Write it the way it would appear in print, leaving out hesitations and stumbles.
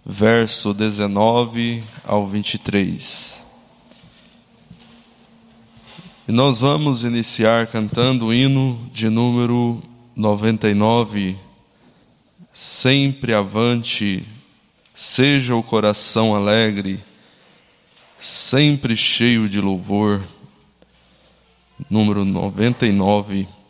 verso 19 ao 23. E nós vamos iniciar cantando o hino de número 99. Sempre avante, seja o coração alegre, sempre cheio de louvor. Número 99.